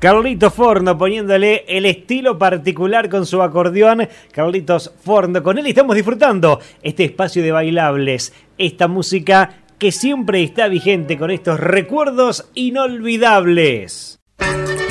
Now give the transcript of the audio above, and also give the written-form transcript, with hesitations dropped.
Carlitos Forno poniéndole el estilo particular con su acordeón. Carlitos Forno, con él estamos disfrutando este espacio de bailables, esta música que siempre está vigente con estos recuerdos inolvidables.